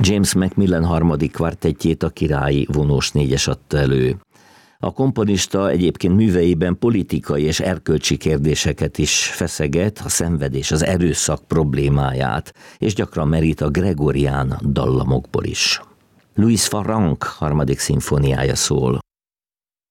James Macmillan harmadik kvartettjét a királyi vonós négyes adta elő. A komponista egyébként műveiben politikai és erkölcsi kérdéseket is feszeget, a szenvedés, az erőszak problémáját, és gyakran merít a gregorián dallamokból is. Louis Farrenc harmadik szimfóniája szól.